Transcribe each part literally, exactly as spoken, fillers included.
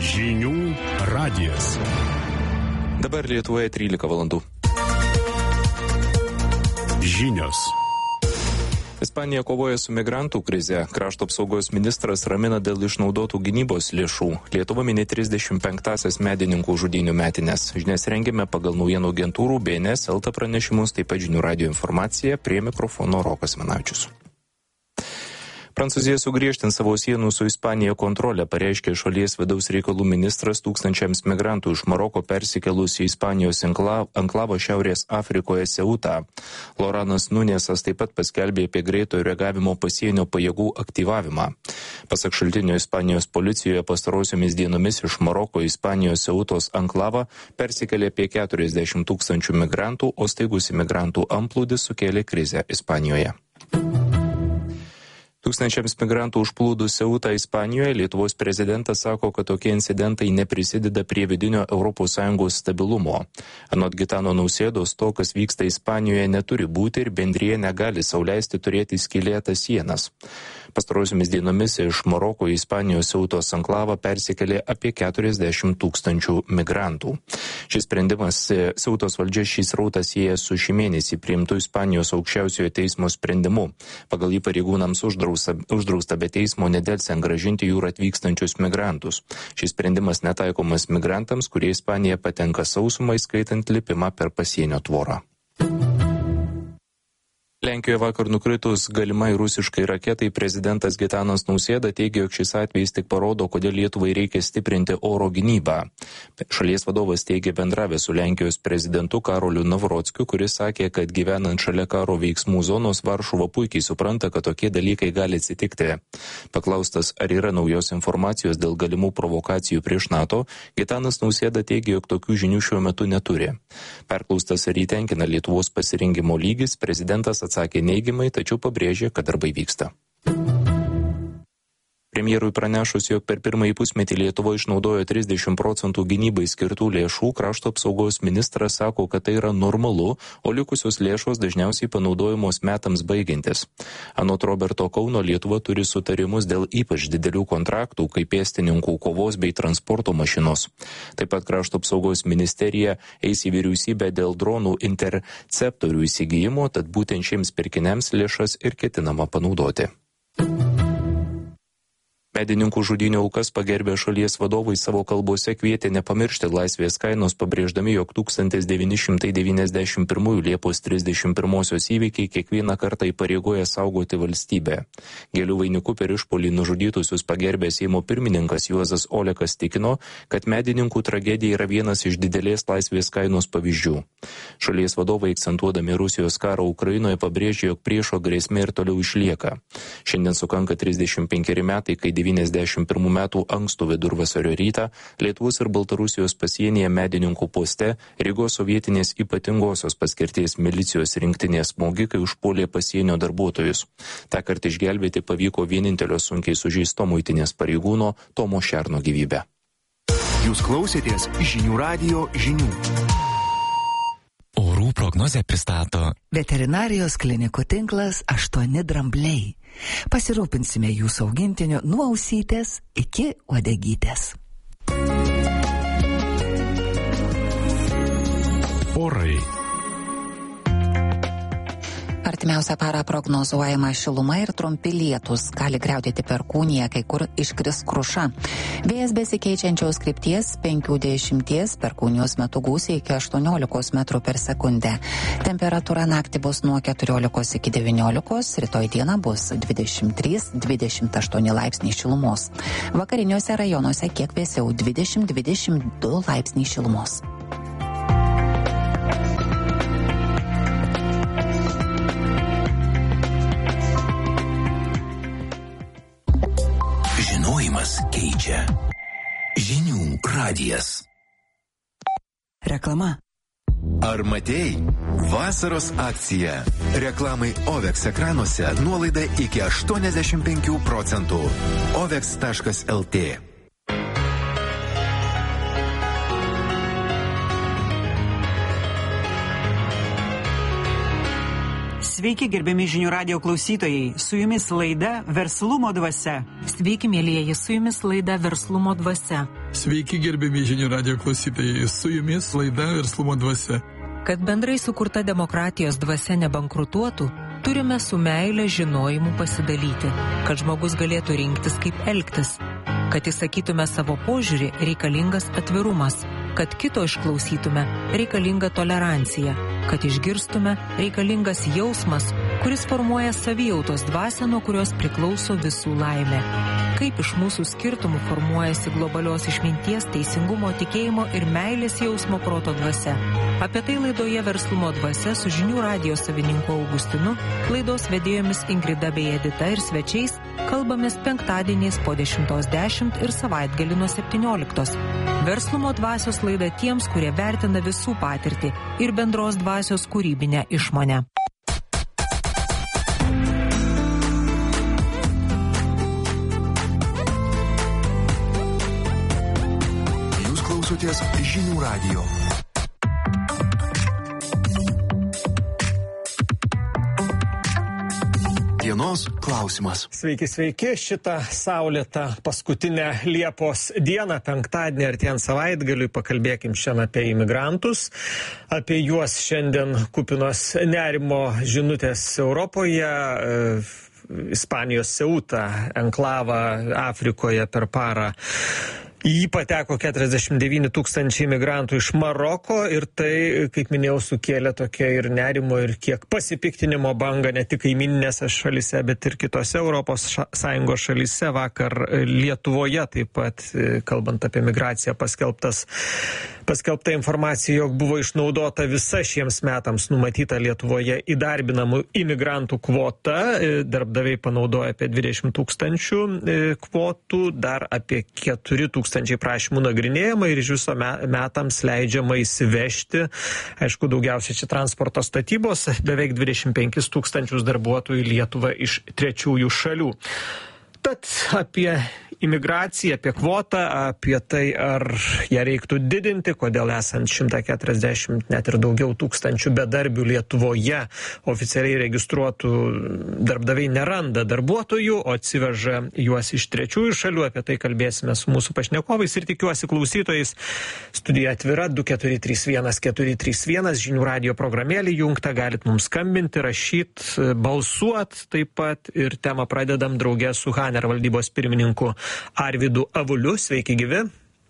Žinių radijas. Dabar Lietuvoje trylika valandų. Žinios. Ispanija kovoja su migrantų krize. Krašto apsaugos ministras ramina dėl išnaudotų gynybos lėšų. Lietuva mini trisdešimt penktąsias medininkų žudynių metines. Žinias rengiame pagal naujienų agentūrų B N S, Elta pranešimus, taip pat Žinių radijo informacija. Prie mikrofono Rokas Manavičius. Prancūzija sugriežtins savo sienų su Ispanija kontrolę, pareiškė šalies vidaus reikalų ministras tūkstančiams migrantų iš Maroko persikėlus į Ispanijos anklavą Šiaurės Afrikoje Seutą. Loranas Nunesas taip pat paskelbė apie greitojo reagavimo pasienio pajėgų aktyvavimą. Pasak šaltinio Ispanijos policijoje pastarosiomis dienomis iš Maroko į Ispanijos Seutos anklavą persikėlė apie keturiasdešimt tūkstančių migrantų, o staigus imigrantų antplūdis sukėlė krizę Ispanijoje. Tūkstančiams migrantų užplūdus Seutą Ispanijoje Lietuvos prezidentas sako, kad tokie incidentai neprisideda prie vidinio Europos Sąjungos stabilumo. Anot Gitano Nausėdos, to, kas vyksta Ispanijoje, neturi būti ir bendrija negali sau leisti turėti skylėtas sienas. Pastarosiomis dienomis iš Maroko į Ispanijos Seutos anklavą persikėlė apie keturiasdešimt tūkstančių migrantų. Šis sprendimas Seutos valdžia šį srautą sieja su šį mėnesį priimtų Ispanijos aukščiausiojo teismo sprendimu. Pagal jį pareigūnams uždrausta, uždrausta be teismo nedelsiant grąžinti jūrą atvykstančius migrantus. Šis sprendimas netaikomas migrantams, kurie į Ispaniją patenka sausumą, įskaitant lipimą per pasienio tvorą. Lenkijoje vakar nukritus galimai rusiškai raketai prezidentas Gitanas Nausėda teigė, jog šis atvejis tik parodo, kodėl Lietuvai reikia stiprinti oro gynybą. Šalies vadovas teigė bendravęs su Lenkijos prezidentu Karoliu Navrockiu, kuris sakė, kad gyvenant šalia karo veiksmų zonos Varšuva puikiai supranta, kad tokie dalykai gali atsitikti. Paklaustas, ar yra naujos informacijos dėl galimų provokacijų prieš NATO, Gitanas Nausėda teigė, jog tokių žinių šiuo metu neturi. Perklaustas, ar įtenkina Lietuvos pasirengimo lygis, prezidentas atsakė, Sakė neigiamai, tačiau pabrėžė, kad darbai vyksta. Premjerui pranešus, jog per pirmąjį pusmetį Lietuva išnaudojo trisdešimt procentų gynybai skirtų lėšų, krašto apsaugos ministras sako, kad tai yra normalu, o likusios lėšos dažniausiai panaudojamos metams baigiantis. Anot Roberto Kauno, Lietuva turi sutarimus dėl ypač didelių kontraktų, kaip pėstininkų kovos bei transporto mašinos. Taip pat krašto apsaugos ministerija eis į vyriausybę dėl dronų interceptorių įsigijimo, tad būtent šiems pirkiniams lėšas ir ketinama panaudoti. Medininkų žudynių aukas pagerbę šalies vadovai savo kalbose kvietė nepamiršti laisvės kainos, pabrėždami, jog tūkstantis devyni šimtai devyniasdešimt pirmųjų Liepos trisdešimt pirmosios įvykiai kiekvieną kartą įpareigoja saugoti valstybę. Gėlių vainiku per išpuolį nužudytusius pagerbęs Seimo pirmininkas Juozas Olekas tikino, kad medininkų tragedija yra vienas iš didelės laisvės kainos pavyzdžių. Šalies vadovai, akcentuodami Rusijos karą Ukrainoje, pabrėžė, jog priešo grėsmė ir toliau išlieka. Šiandien sukanka trisdešimt penkeri metai, kai devyniasdešimt pirmų metų ankstų vidurvasario rytą Lietuvos ir Baltarusijos pasienyje medininkų poste Rygos sovietinės ypatingosios paskirties milicijos rinktinės smogikai užpuolė pasienio darbuotojus. Ta kartą išgelbėti pavyko vienintelio sunkiai sužeisto muitinės pareigūno Tomo Šerno gyvybę. Jūs klausėtės Žinių radijo žinių. Orų prognozę pristato Veterinarijos klinikų tinklas aštuoni drambliai. Pasirūpinsime jūsų augintiniu nuo ausytės iki uodegytės. Orai. Artimiausią parą prognozuojama šiluma ir trumpi lietūs. Gali griaudėti perkūnija, kai kur iškris kruša. Vėjas besikeičiančios krypties penkių dešimties, perkūnijos metu gūsiai iki aštuoniolikos metrų per sekundę. Temperatūra naktį bus nuo keturiolikos iki devyniolikos, rytoj dieną bus dvidešimt trys dvidešimt aštuoni laipsniai šilumos. Vakariniuose rajonuose kiek vėsiau dvidešimt dvidešimt du laipsniai šilumos. Keičia. Žinių radijas. Reklama. Ar matei? Vasaros akcija. Reklamai Ovex ekranuose nuolaida iki aštuoniasdešimt penkių procentų. ovex taškas lt. Sveiki, gerbiami žinių radio klausytojai. Su jumis laida Verslumo dvasia. Sveiki, mėlyjeji, su jumis laida Verslumo dvasia. Sveiki, gerbiami žinių radio klausytojai. Su jumis laida Verslumo dvasia. Kad bendrai sukurta demokratijos dvasia nebankrutuotų, turime su meile žinojimu pasidalyti, kad žmogus galėtų rinktis, kaip elgtis. Kad įsakytume savo požiūrį, reikalingas atvirumas. Kad kito išklausytume, reikalinga tolerancija. Kad išgirstume, reikalingas jausmas, kuris formuoja savijautos dvasią, nuo kurios priklauso visų laimė. Kaip iš mūsų skirtumų formuojasi globalios išminties, teisingumo, tikėjimo ir meilės jausmo proto dvasia. Apie tai laidoje Verslumo dvasia su žinių radijo savininku Augustinu, laidos vedėjomis Ingrida bei Edita ir svečiais kalbamės penktadieniais po dešimtos dešimt ir savaitgalį nuo septynioliktos. Verslumo dvasios laida tiems, kurie vertina visų patirtį ir bendros dvasios kūrybinę išmonę. Jūs klausotės žinių radijo. Dienos klausimas. Sveiki, sveiki. Šitą saulėtą paskutinę Liepos dieną, penktadienį artėjant savaitgaliui, pakalbėkim šiandien apie imigrantus. Apie juos šiandien kupinos nerimo žinutės Europoje. Ispanijos Ceuta, enklavą Afrikoje per parą. Į jį pateko keturiasdešimt devyni tūkstančiai imigrantų iš Maroko ir tai, kaip minėjau, sukėlė tokia ir nerimo ir kiek pasipiktinimo banga ne tik kaimininėse šalyse, bet ir kitose Europos Sąjungos šalyse. Vakar Lietuvoje taip pat, kalbant apie migraciją, paskelbtas, paskelbta informacija, jog buvo išnaudota visa šiems metams numatyta Lietuvoje įdarbinamų imigrantų kvota. Darbdaviai panaudoja apie dvidešimt tūkstančių kvotų, dar apie keturi tūkstančiai prašymų nagrinėjama ir iš viso metams leidžiama įsivežti. Aišku, daugiausiai čia transporto statybos, beveik dvidešimt penkis tūkstančius darbuotojų į Lietuvą iš trečiųjų šalių. Tad apie imigraciją, apie kvotą, apie tai, ar ją reiktų didinti, kodėl esant šimtą keturiasdešimt net ir daugiau tūkstančių bedarbių Lietuvoje oficialiai registruotų darbdaviai neranda darbuotojų, o atsiveža juos iš trečiųjų šalių. Apie tai kalbėsime su mūsų pašnekovais ir tikiuosi klausytojais. Studija atvira du keturi trys vienas keturi trys vienas, žinių radijo programėlį jungta, galit mums skambinti, rašyti, balsuot taip pat ir temą pradedam drauge su Haner valdybos pirmininku Arvydu Avuliu. Sveiki gyvi.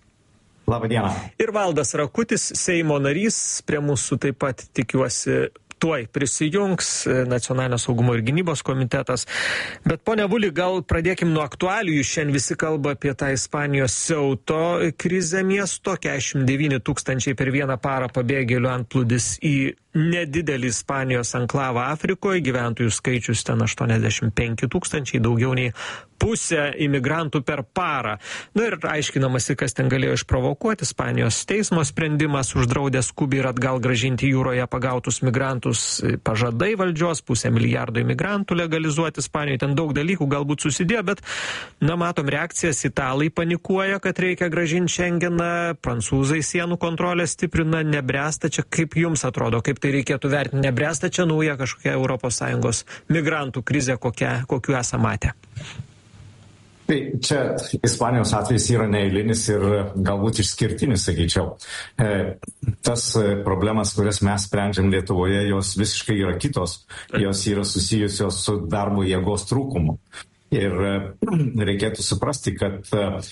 Labą dieną. Ir Valdas Rakutis, Seimo narys, prie mūsų taip pat tikiuosi tuoj prisijungs Nacionalinio saugumo ir gynybos komitetas. Bet ponia Avuli, gal pradėkim nuo aktualijų. Šiandien visi kalba apie tą Ispanijos Ceuto krizę miesto. keturiasdešimt devyni tūkstančiai per vieną parą pabėgėlių antplūdis į nedidelį Ispanijos enklavą Afrikoje. Gyventojų skaičius ten aštuoniasdešimt penki tūkstančiai, daugiau nei pusę imigrantų per parą. Na ir aiškinamasi, kas ten galėjo išprovokuoti. Ispanijos teismo sprendimas uždraudė skubiai ir atgal grąžinti jūroje pagautus migrantus, pažadai valdžios, pusę milijardo imigrantų legalizuoti Ispanijoje. Ten daug dalykų galbūt susidėjo, bet, na, matom reakcijas. Italai panikuoja, kad reikia grąžinti Šengeną, prancūzai sienų kontrolę stiprina, nebręsta. Čia kaip jums atrodo, kaip tai reikėtų vertinti? Nebręsta čia nauja kažkokia Europos Sąjungos migrantų krizė, kokia, kokiu esame matę? Tai čia Ispanijos atvejs yra neeilinis ir galbūt išskirtinis, sakyčiau. E, tas problemas, kurias mes sprendžiam Lietuvoje, jos visiškai yra kitos. Jos yra susijusios su darbo jėgos trūkumu. Ir e, reikėtų suprasti, kad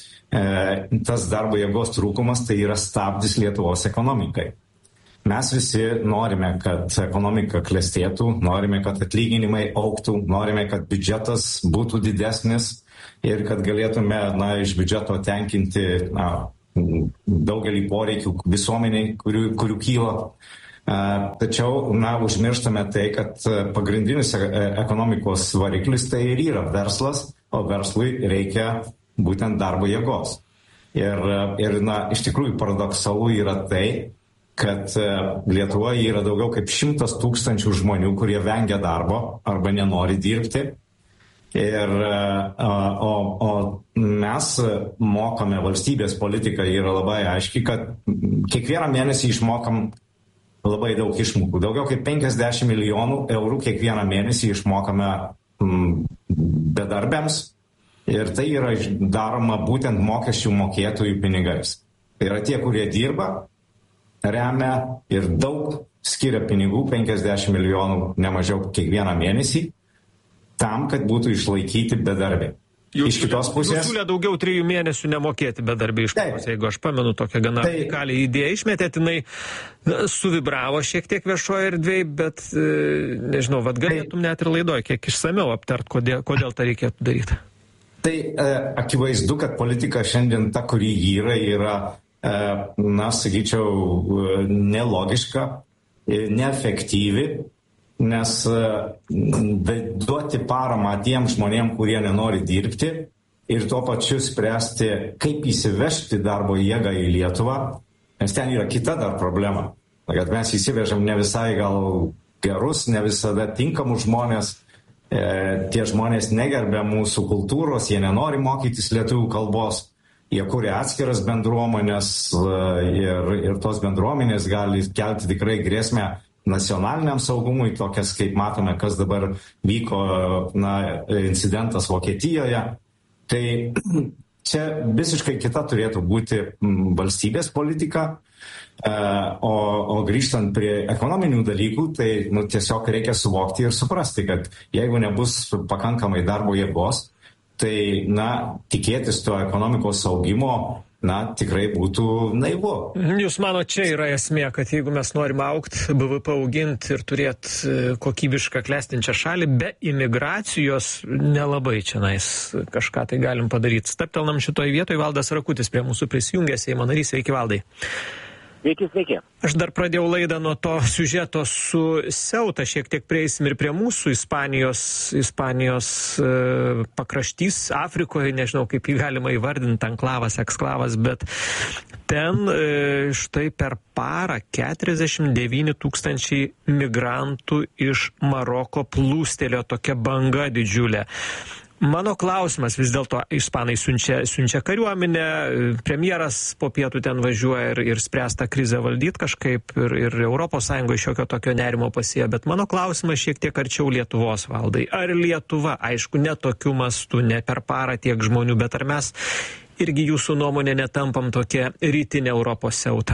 e, tas darbo jėgos trūkumas tai yra stabdis Lietuvos ekonomikai. Mes visi norime, kad ekonomika klestėtų, norime, kad atlyginimai augtų, norime, kad biudžetas būtų didesnis ir kad galėtume, na, iš biudžeto tenkinti, na, daugelį poreikių visuomeniai, kurių, kurių kyla. Tačiau, na, užmirštame tai, kad pagrindinis ekonomikos variklis tai ir yra verslas, o verslui reikia būtent darbo jėgos. Ir, ir na, iš tikrųjų paradoksalu yra tai, kad Lietuvoje yra daugiau kaip šimtas tūkstančių žmonių, kurie vengia darbo arba nenori dirbti. Ir, o, o mes mokame, valstybės politika yra labai aiški, kad kiekvieną mėnesį išmokam labai daug išmokų. Daugiau kaip penkiasdešimt milijonų eurų kiekvieną mėnesį išmokame mm, bedarbiams ir tai yra daroma būtent mokesčių mokėtojų pinigais. Tai yra tie, kurie dirba, remia ir daug skiria pinigų, penkiasdešimt milijonų nemažiau kiekvieną mėnesį, tam, kad būtų išlaikyti bedarbiai. Jūs, iš kitos pusės. Jūs siūlė daugiau trijų mėnesių nemokėti bedarbiai išmokos, jeigu aš pamenu tokią gana radikalią idėją išmetėt, jinai suvibravo šiek tiek viešoje erdvėje, bet nežinau, vad galėtum net ir laidoj kiek išsamiau aptart, kodėl, kodėl tą reikėtų daryti. Tai e, akivaizdu, kad politika šiandien ta, kuri yra, yra, e, na, sakyčiau, nelogiška, neefektyvi, nes duoti paramą tiems žmonėms, kurie nenori dirbti ir tuo pačiu spręsti, kaip įsivežti darbo jėgą į Lietuvą, nes ten yra kita dar problema, kad mes įsivežam ne visai gal gerus, ne visada tinkamus žmonės, e, tie žmonės negerbė mūsų kultūros, jie nenori mokytis lietuvių kalbos, jie kuria atskiras bendruomenės ir, ir tos bendruomenės gali kelti tikrai grėsmę nacionaliniam saugumui, tokias kaip matome, kas dabar vyko, na, incidentas Vokietijoje. Tai čia visiškai kita turėtų būti valstybės politika, o, o grįžtant prie ekonominių dalykų, tai nu, tiesiog reikia suvokti ir suprasti, kad jeigu nebus pakankamai darbo jėgos, tai, na, tikėtis to ekonomikos augimo, na, tikrai būtų naivu. Jūs mano, čia yra esmė, kad jeigu mes norim augti, B V P auginti ir turėti kokybišką klestinčią šalį, be imigracijos nelabai čia nais kažką tai galim padaryti. Staptelnam šitoje vietoje, Valdas Rakutis prie mūsų prisijungė, Seimo narys. Sveiki, Valdai. Sveiki, sveiki. Aš dar pradėjau laidą nuo to siužeto su Ceuta, šiek tiek prieisim ir prie mūsų Ispanijos, Ispanijos e, pakraštys Afrikoje, nežinau kaip jį galima įvardinti, anklavas, eksklavas, bet ten e, štai per parą keturiasdešimt devyni tūkstančiai migrantų iš Maroko plūstelėjo, tokia banga didžiulė. Mano klausimas, vis dėlto ispanai siunčia, siunčia kariuomenę, premjeras po pietų ten važiuoja ir, ir spręs tą krizę valdyti kažkaip, ir, ir Europos Sąjungoje šiokio tokio nerimo pasėjo, bet mano klausimas šiek tiek arčiau Lietuvos, Valdai. Ar Lietuva, aišku, ne tokiu mastu, ne per parą tiek žmonių, bet ar mes irgi jūsų nuomonė netampam tokia rytinė Europos Ceuta?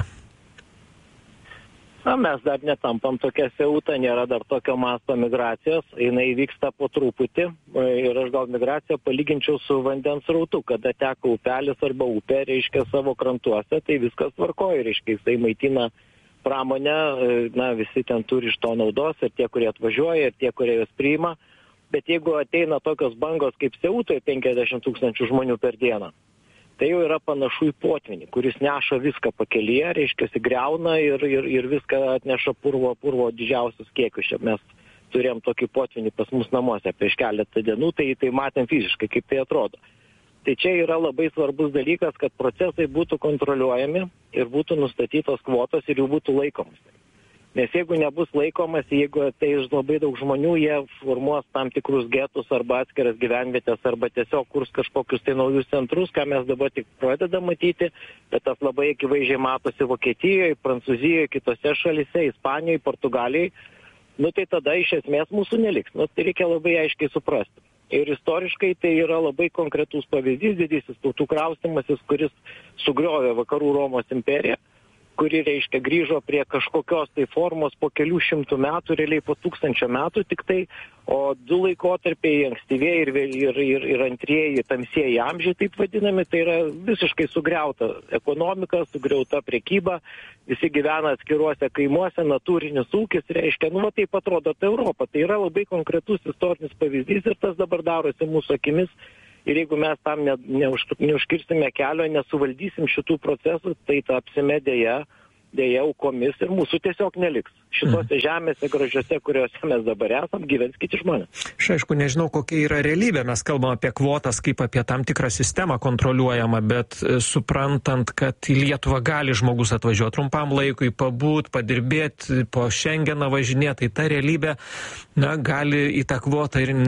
Na, mes dar netampam tokia Ceuta, nėra dar tokio masto migracijos, jinai vyksta po truputį ir aš gal migraciją palyginčiau su vandens srautu, kada teka upelis arba upė, reiškia savo krantuose, tai viskas tvarkoja, reiškia jisai maitina pramonę, na, visi ten turi iš to naudos ir tie, kurie atvažiuoja, ir tie, kurie jos priima, bet jeigu ateina tokios bangos kaip Ceutoje penkiasdešimt tūkstančių žmonių per dieną, tai jau yra panašu į potvinį, kuris neša viską pakelyje, reiškia, griauna ir, ir, ir viską atneša purvo, purvo didžiausius kiekius. Čia mes turėjom tokį potvinį pas mus namuose prieš keletą dienų, tai, tai matėm fiziškai, kaip tai atrodo. Tai čia yra labai svarbus dalykas, kad procesai būtų kontroliuojami ir būtų nustatytos kvotos ir jų būtų laikomas. Nes jeigu nebus laikomas, jeigu ateis labai daug žmonių, jie formuos tam tikrus getus arba atskiras gyvenvietės arba tiesiog kurs kažkokius tai naujus centrus, ką mes dabar tik pradedam matyti, bet tas labai akivaizdžiai matosi Vokietijoje, Prancūzijoje, kitose šalise, Ispanijoje, Portugalijoje, nu tai tada iš esmės mūsų neliks. Nu, tai reikia labai aiškiai suprasti. Ir istoriškai tai yra labai konkretus pavyzdys, didysis tautų kraustymasis, kuris sugriovė Vakarų Romos imperiją, kuri, reiškia, grįžo prie kažkokios tai formos po kelių šimtų metų, realiai po tūkstančio metų tik tai, o du laikotarpiai, ankstyvieji ir, ir, ir, ir antrieji tamsieji amžiai, taip vadinami, tai yra visiškai sugriauta ekonomika, sugriauta prekyba, visi gyvena atskiruose kaimuose, natūrinis ūkis, reiškia, nu, va, taip atrodo ta Europa, tai yra labai konkretus istorinis pavyzdys ir tas dabar darosi mūsų akimis. Ir jeigu mes tam ne, neuž, neužkirsime kelio, nesuvaldysim šitų procesų, tai tapsime dėja, dėja aukomis ir mūsų tiesiog neliks. Šitose mm. žemėse gražiose, kuriuose mes dabar esam, gyvens kiti žmonės. Aš aišku, nežinau, kokia yra realybė. Mes kalbam apie kvotas kaip apie tam tikrą sistemą kontroliuojamą, bet suprantant, kad į Lietuvą gali žmogus atvažiuoti trumpam laikui, pabūt, padirbėti, po Šengeną važinėti, tai ta realybė, na, gali į tą kvotą ir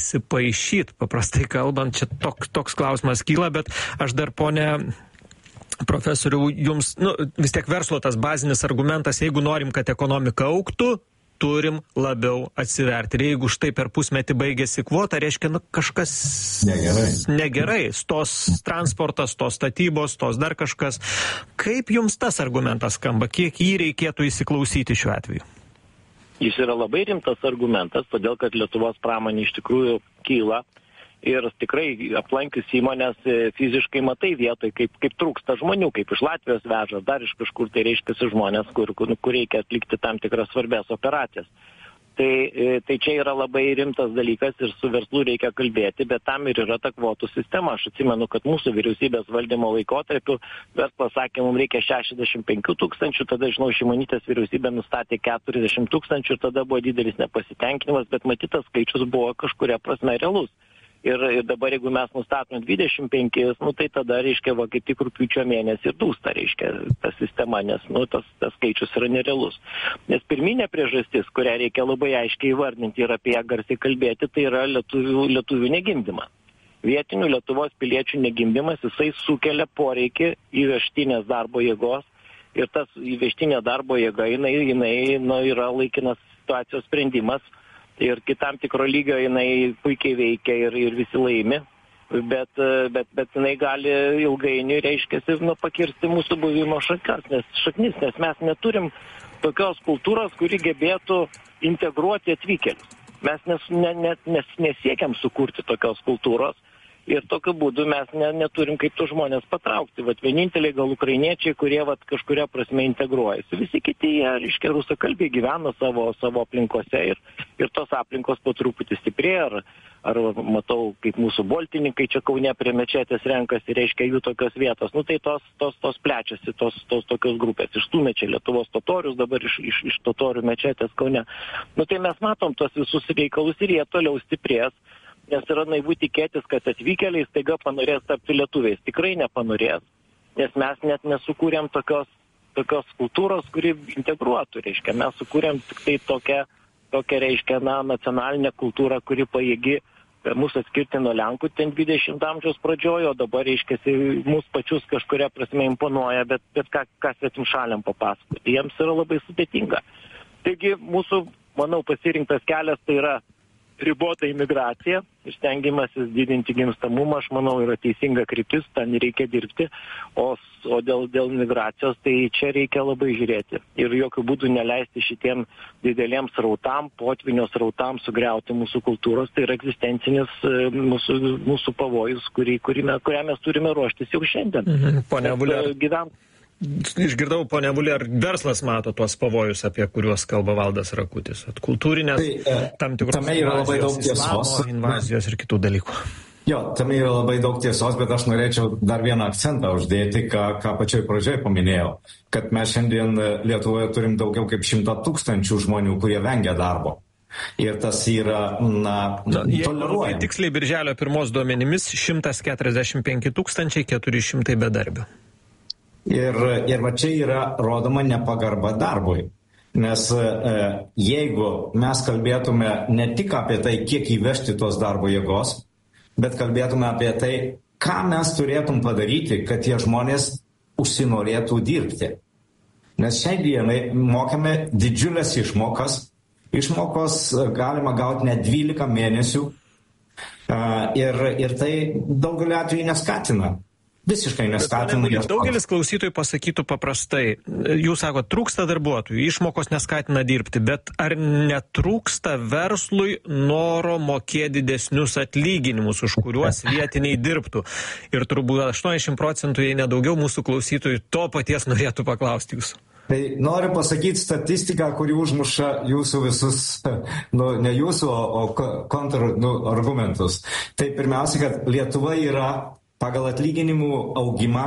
neįsipaišyti. Paprastai kalbant, čia toks, toks klausimas kyla, bet aš dar, ponė Profesoriau, jums, nu, vis tiek verslo tas bazinis argumentas, jeigu norim, kad ekonomika augtų, turim labiau atsiverti. Ir jeigu štai per pusmetį baigėsi kvota, reiškia, nu, kažkas negerai. negerai. Stos transportas, stos statybos, stos dar kažkas. Kaip jums tas argumentas skamba? Kiek jį reikėtų įsiklausyti šiuo atveju? Jis yra labai rimtas argumentas, todėl kad Lietuvos pramonė iš tikrųjų kyla. Ir tikrai aplankius įmonės fiziškai matai vietoj, kaip, kaip trūksta žmonių, kaip iš Latvijos veža, dar iš kažkur tai reiškiasi žmonės, kur, kur, kur reikia atlikti tam tikras svarbės operacijas. Tai, tai čia yra labai rimtas dalykas ir su verslu reikia kalbėti, bet tam ir yra ta kvotų sistema. Aš atsimenu, kad mūsų vyriausybės valdymo laikotarpiu verslas sakė, mums reikia šešiasdešimt penkių tūkstančių, tada, žinau, Šimonytės vyriausybė nustatė keturiasdešimt tūkstančių ir tada buvo didelis nepasitenkinimas, bet matytas skaičius buvo kažkuria prasme realus. Ir, ir dabar, jeigu mes nustatome dvidešimt penkis, nu, tai tada, reiškia, va, kaip tik rugpjūčio mėnesį dūsta, reiškia, ta sistema, nes, nu, tas, tas skaičius yra nerealus. Nes pirminė priežastis, kurią reikia labai aiškiai įvardinti ir apie ją garsiai kalbėti, tai yra lietuvių, lietuvių negimdymas. Vietinių Lietuvos piliečių negimdymas, jisai sukelia poreikį įvežtinės darbo jėgos ir tas įvežtinė darbo jėga, jinai, jinai nu, yra laikinas situacijos sprendimas. Ir kitam tikro lygio jinai puikiai veikia ir, ir visi laimi, bet, bet, bet jinai gali ilgainiui, reiškiasi, nu, pakirsti mūsų buvimo šakas, nes, šaknis, nes mes neturim tokios kultūros, kuri gebėtų integruoti atvykėlius. Mes nes, ne, ne, nes, nesiekiam sukurti tokios kultūros ir tokiu būdu mes ne, neturim kaip tų žmonės patraukti. Vat vieninteliai gal ukrainiečiai, kurie vat kažkuria prasme integruojasi. Visi kiti, jie, reiškia, rusakalbiai gyvena savo, savo aplinkose ir, ir tos aplinkos po truputį stiprėja. Ar, ar matau, kaip mūsų boltininkai čia Kaune prie mečetės renkasi, reiškia, jų tokios vietos. Nu tai tos, tos, tos plečiasi, tos, tos tokios grupės. Išstūmė čia Lietuvos totorius, dabar iš, iš, iš totorių mečetės Kaune. Nu tai mes matom tos visus reikalus ir jie toliau stiprės. Nes yra naivu tikėtis, kad atvykėliai staiga panorės tapti lietuviais. Tikrai nepanorės, nes mes net nesukūrėm tokios, tokios kultūros, kuri integruotų, reiškia. Mes sukūrėm tik tai tokią, tokią reiškia, na, nacionalinę kultūrą, kuri pajėgi mūsų atskirti nuo Lenkų ten dvidešimto amžiaus pradžiojo, o dabar, reiškia, mūsų pačius kažkuria prasme imponuoja, bet, bet ką, ką svetim šaliam papasakoti. Jiems yra labai sudėtinga. Taigi mūsų, manau, pasirinktas kelias tai yra ribota imigracija ir stengimasis didinti gimstamumą, aš manau, yra teisinga kryptis, ten reikia dirbti, o, o dėl, dėl migracijos, tai čia reikia labai žiūrėti ir jokių būdų neleisti šitiem dideliems srautam, potvinio srautam sugriauti mūsų kultūros, tai yra egzistencinis mūsų, mūsų pavojus, kurį, kurį mes, kurią mes turime ruoštis jau šiandien. Mhm. Pone Avulė, gyvent. Išgirdau, ponia Avulė, ar verslas mato tuos pavojus, apie kuriuos kalba Valdas Rakutis? Kultūrinės, tai, tam tikros tame yra labai daug tiesos, invazijos ir kitų dalykų. Jo, tame yra labai daug tiesos, bet aš norėčiau dar vieną akcentą uždėti, ką, ką pačioj pradžioj paminėjau, kad mes šiandien Lietuvoje turim daugiau kaip šimtą tūkstančių žmonių, kurie vengia darbo. Ir tas yra, na, na toleruojama. Tiksliai birželio pirmos duomenimis šimtas keturiasdešimt penki tūkstančiai keturi šimtai bedarbių. Ir, ir va čia yra rodoma nepagarba darbui. Nes e, jeigu mes kalbėtume ne tik apie tai, kiek įvežti tos darbo jėgos, bet kalbėtume apie tai, ką mes turėtum padaryti, kad tie žmonės užsinorėtų dirbti. Nes šiai dienai mokame didžiulės išmokas. Išmokos galima gauti net dvylika mėnesių. E, ir, ir tai daugelį atvejų neskatina. Visiškai neskatina. Daugelis klausytojų pasakytų paprastai, jūs sako, trūksta darbuotojų, išmokos neskatina dirbti, bet ar netrūksta verslui noro mokėti didesnius atlyginimus, už kuriuos vietiniai dirbtų? Ir turbūt aštuoniasdešimt procentų, jei nedaugiau mūsų klausytojų, to paties norėtų paklausti jūsų. Tai noriu pasakyti statistiką, kuri užmuša jūsų visus, nu, ne jūsų, o kontra nu, argumentus. Tai pirmiausia, kad Lietuva yra pagal atlyginimų augimą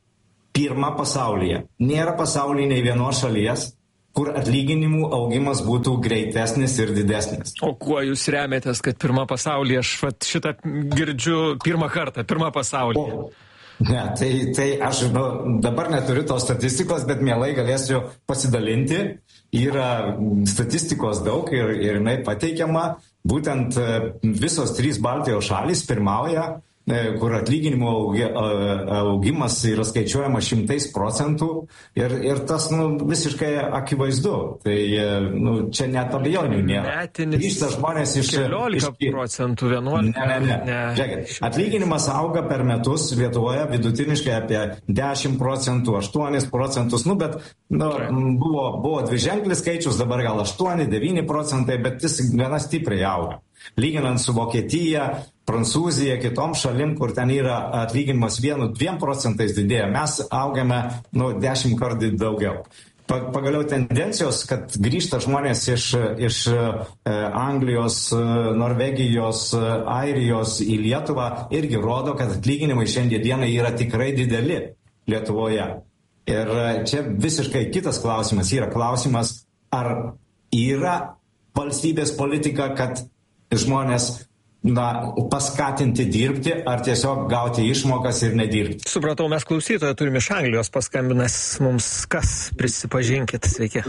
pirma pasaulyje. Nėra pasaulyje nei vienos šalies, kur atlyginimų augimas būtų greitesnis ir didesnis. O kuo jūs remiatės, kad pirma pasaulyje? Aš vat, šitą girdžiu pirmą kartą, pirma pasaulyje. O, ne, tai, tai aš nu, dabar neturiu tos statistikos, bet mielai galėsiu pasidalinti. Yra statistikos daug ir, ir jinai pateikiama. Būtent visos trys Baltijos šalys pirmauja kur atlyginimo augimas yra skaičiuojama šimtais procentų ir, ir tas nu, visiškai akivaizdu. Tai nu, čia net abejonių nėra. Grįžta žmonės iš... keliolika procentų, vienuolika. Ne, ne, ne. Žiūrėkit, atlyginimas auga per metus Lietuvoje vidutiniškai apie dešimt procentų, aštuonis procentus, nu, bet nu, buvo, buvo dviženklis skaičius, dabar gal aštuoni devyni procentai, bet jis gana stipriai auga. Lyginant su Vokietija, Prancūzija, kitom šalim, kur ten yra atlyginimas vienu, dviem procentais didėja, mes augame nu, dešimt kartų daugiau. Pagaliau tendencijos, kad grįžta žmonės iš, iš Anglijos, Norvegijos, Airijos į Lietuvą, irgi rodo, kad atlyginimai šiandieną yra tikrai dideli Lietuvoje. Ir čia visiškai kitas klausimas yra klausimas, ar yra valstybės politika, kad žmonės na, paskatinti dirbti, ar tiesiog gauti išmokas ir nedirbti. Supratau, mes klausytoją turime iš Anglijos paskambinas mums. Kas? Prisipažinkit, sveiki.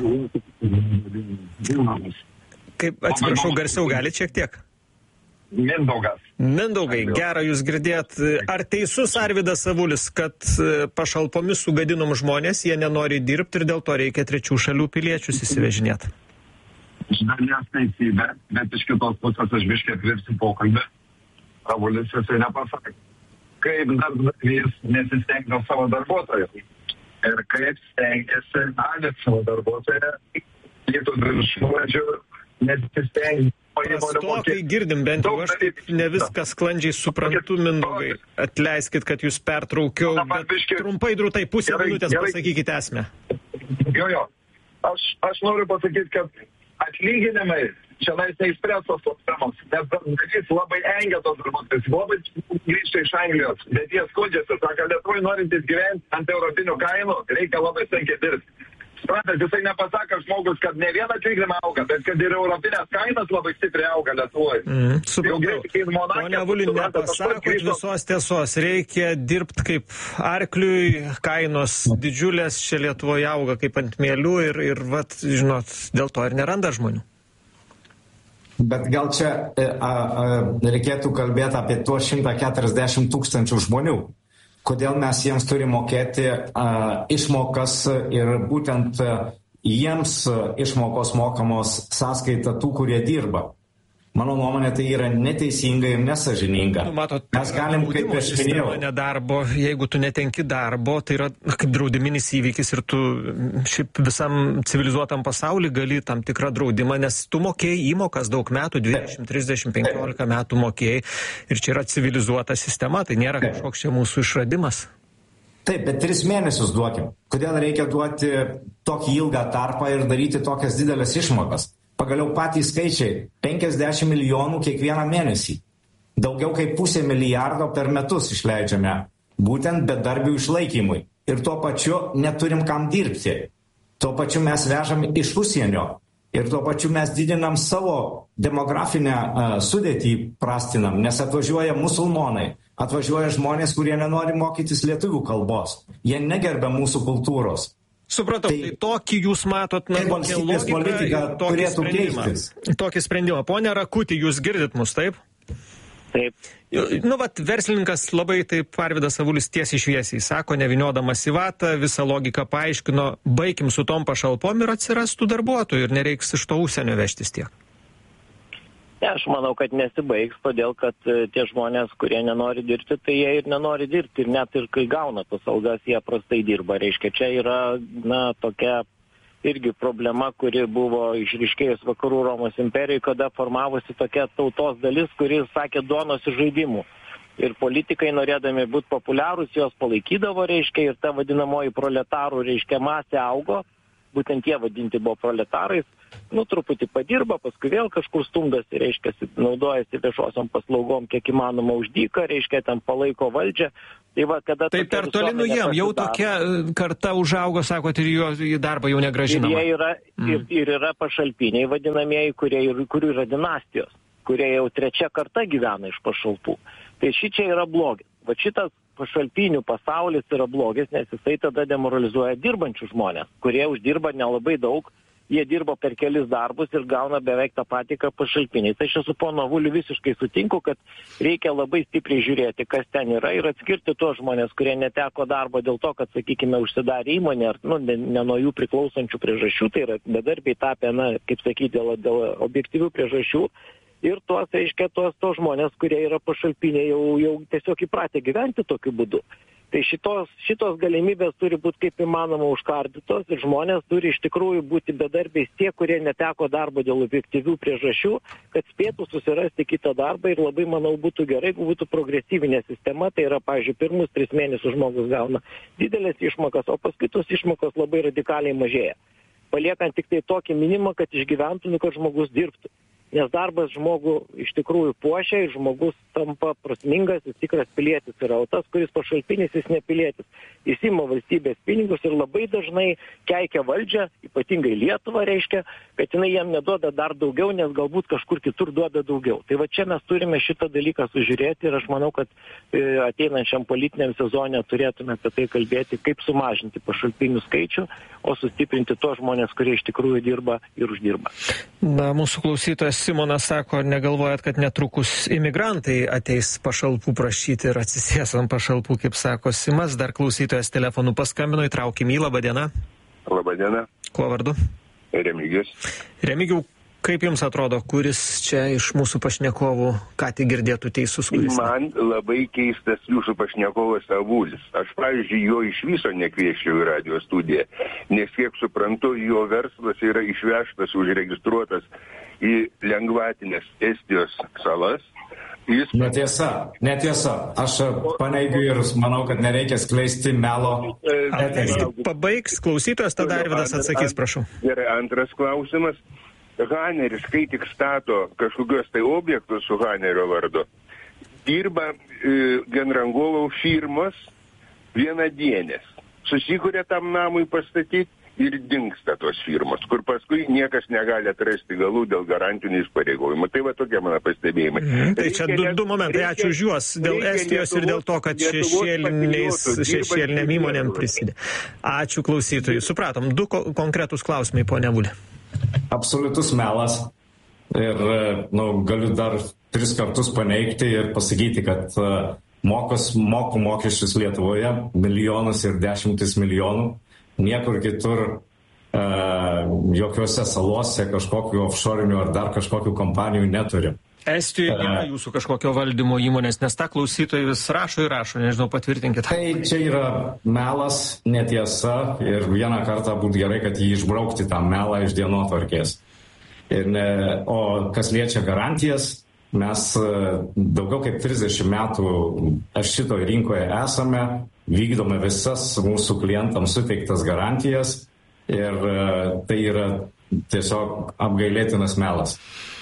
Kaip, atsiprašau, garsiau galit šiek tiek? Mindaugas. Mindaugai, gera jūs girdėt. Ar teisus Arvydas Avulis, kad pašalpomis sugadinom žmonės, jie nenori dirbti ir dėl to reikia trečių šalių piliečius įsivežinėti? Iš dalies teisybė, bet iš kitos pusės aš biškai atvirsiu pokalbį. Avulis jisai nepasakė, kaip darbdavys nesistengia savo darbuotojų. Ir kaip stengiasi alit savo darbuotoją, kitų viršvalandžių nesistengia. Prastokai girdim, bent jau aš taip ne viską sklandžiai suprantu, Mindaugai. Atleiskit, kad jūs pertraukiau, bet trumpai drūtai pusę minutės pasakykite esmę. Jo, jo. Aš, aš noriu pasakyti, kad atlyginimai čia nais neįspręstos tos temos, nes darbdavys labai engia tos darbuotojus, labai grįžta iš Anglijos, bet jie skundžiasi, sako, Lietuvoje norintys gyventi ant europinių kainų, reikia labai sunkiai dirbti. Suprantat, jisai nepasako žmogus, kad ne vieną atlyginimą auga, bet kad ir europinės kainos labai stipriai auga Lietuvoje. Mm, supratau. Pone Avuli, nepasakot visos tiesos, reikia dirbti kaip arkliui, kainos didžiulės čia Lietuvoje auga kaip ant mielių ir, ir vat, žinot, dėl to ir neranda žmonių. Bet gal čia a, a, reikėtų kalbėti apie tuos šimtą keturiasdešimt tūkstančių žmonių. Kodėl mes jiems turime mokėti uh, išmokas ir būtent uh, jiems uh, išmokos mokamos sąskaita tų, kurie dirba. Mano nuomonė, tai yra neteisinga ir nesažininga. Nu, matot, mes galim, kaip aš minėjau, nedarbo, jeigu tu netenki darbo, tai yra kaip draudiminis įvykis ir tu šiaip visam civilizuotam pasauliu gali tam tikrą draudimą, nes tu mokėjai įmokas daug metų, dvidešimt, trisdešimt, penkiolika metų mokėjai ir čia yra civilizuota sistema, tai nėra kažkoks čia mūsų išradimas. Taip, bet tris mėnesius duokim. Kodėl reikia duoti tokį ilgą tarpą ir daryti tokias didelės išmokas? Pagaliau patys skaičiai - penkiasdešimt milijonų kiekvieną mėnesį. Daugiau kaip pusė milijardo per metus išleidžiame būtent bedarbių išlaikymui. Ir tuo pačiu neturim kam dirbti. Tuo pačiu mes vežam iš užsienio. Ir tuo pačiu mes didinam savo demografinę uh, sudėtį, prastinam, nes atvažiuoja musulmonai, atvažiuoja žmonės, kurie nenori mokytis lietuvių kalbos. Jie negerbia mūsų kultūros. Supratau, tai, tai tokį jūs matot, na, kokią logiką, tokį sprendimą. Keistis. Tokį sprendimą. Pone Rakuti, jūs girdit mus, taip? Taip. Nu, vat, verslininkas labai taip Arvydas Avulis tiesiai šviesiai sako, neviniodamas į vatą, visą logiką paaiškino, baigim su tom pašalpom ir atsirastų darbuotojų ir nereiks iš to užsienio vežtis tiek. Ne, aš manau, kad nesibaigs, todėl kad tie žmonės, kurie nenori dirbti, tai jie ir nenori dirbti. Ir net ir kai gauna tas algas, jie prastai dirba. Reiškia, čia yra, na, tokia irgi problema, kuri buvo išryškėjus Vakarų Romos imperijai, kada formavosi tokia tautos dalis, kuri sakė duonos iš žaidimų. Ir politikai, norėdami būti populiarūs, jos palaikydavo, reiškia, ir ta vadinamoji proletarų, reiškia, masė augo. Būtent jie vadinti buvo proletarais, nu, truputį padirba, paskui vėl kažkur stumdasi, reiškia, naudojasi viešosiom paslaugom, kiek įmanoma už dyką, reiškia, ten palaiko valdžią. Tai, va, kada tai per toli nuėjom, jau tokia karta užaugo, sakot, ir jo į darbą jau negrąžinama. Ir, yra, mm. ir, ir yra pašalpiniai vadinamieji, kurie, kurių yra dinastijos, kurie jau trečia karta gyvena iš pašalpų. Tai šičia yra blogis. Va šitas pašalpinių pasaulis yra blogis, nes jisai tada demoralizuoja dirbančių žmonės, kurie uždirba nelabai daug jie dirba per kelis darbus ir gauna beveik tą patį, ką pašalpiniai. Tai aš su pono Avuliu visiškai sutinku, kad reikia labai stipriai žiūrėti, kas ten yra ir atskirti tuos žmonės, kurie neteko darbo dėl to, kad, sakykime, užsidarė įmonė ar nu, ne, ne nuo jų priklausančių priežasčių, tai yra bedarbiai tapę, na, kaip sakyti, dėl, dėl objektyvių priežasčių. Ir tuos, reiškia, tuos, tuos žmonės, kurie yra pašalpiniai, jau, jau tiesiog įpratę gyventi tokiu būdu. Tai šitos, šitos galimybės turi būti kaip įmanoma užkardytos ir žmonės turi iš tikrųjų būti bedarbiais tie, kurie neteko darbo dėl objektyvių priežasčių, kad spėtų susirasti kitą darbą ir labai, manau, būtų gerai, jeigu būtų progresyvinė sistema, tai yra, pavyzdžiui, pirmus tris mėnesius žmogus gauna didelės išmokas, o paskui tos išmokos labai radikaliai mažėja, paliekant tik tai tokį minimumą, kad išgyventų, kad žmogus dirbtų. Nes darbas žmogų iš tikrųjų puošia ir žmogus tampa prasmingas, jis tikras pilietis yra, o tas, kuris pašalpinis, jis nepilietis. Jis ima valstybės pinigus ir labai dažnai keikia valdžią, ypatingai Lietuvą reiškia, kad jinai jam neduoda dar daugiau, nes galbūt kažkur kitur duoda daugiau. Tai va čia mes turime šitą dalyką sužiūrėti ir aš manau, kad ateinančiam politiniam sezone turėtume apie tai kalbėti, kaip sumažinti pašalpinių skaičių, o sustiprinti tos žmonės, kurie iš tikrųjų dirba ir uždirba. Na, mūsų klausytojas Simonas sako, ar negalvojat, kad netrukus imigrantai ateis pašalpų prašyti ir atsisės ant pašalpų, kaip sako Simas. Dar klausytojas telefonu paskambino, įtraukim jį. Labą dieną. Labą dieną. Kuo vardu? Remigijus. Remigijau, kaip jums atrodo, kuris čia iš mūsų pašnekovų ką tik girdėtų teisus? Kuris Man ne? labai keistas jūsų pašnekovas Avulis. Aš, pavyzdžiui, jo iš viso nekvieščiau į radio studiją, nes kiek suprantu, jo verslas yra išvežtas, užregistruotas į lengvatinės Estijos salas. Jis... Netiesa, netiesa. Aš paneigiu ir manau, kad nereikia skleisti melo. Pabaigs klausytojas, tada Arvydas atsakys, prašau. Gerai, antras klausimas. Haneris, kai tik stato kažkokios tai objektus su Hanerio vardu, dirba e, genrangovo firmos vienadienės. Susikuria tam namui pastatyti ir dingsta tos firmos, kur paskui niekas negali atrasti galų dėl garantinių įsipareigojimų. Tai va tokie mano pastebėjimai. Mm, tai čia du, du momentai, ačiū už juos. Dėl Estijos ir dėl to, kad šešėlinėm įmonėm prisidė. Ačiū klausytojui. Supratom, du ko- konkretūs klausimai, ponia Avuli. Absoliutus melas. Ir nu, galiu dar tris kartus paneigti ir pasakyti, kad uh, mokos, moku mokesčius Lietuvoje milijonus ir dešimtis milijonų. Niekur kitur, uh, jokiuose salose kažkokių offshore'inių ar dar kažkokių kompanijų neturi. Estijoje nėra jūsų kažkokio valdymo įmonės, nes tą klausytojai vis rašo ir rašo, nežinau, patvirtinkit. Tai čia yra melas, netiesa ir vieną kartą būtų gerai, kad jį išbraukti tą melą iš dienotvarkės. Ir ne, o kas liečia garantijas, mes daugiau kaip trisdešimt metų šitoje rinkoje esame, vykdome visas mūsų klientams suteiktas garantijas ir tai yra tiesiog apgailėtinas melas.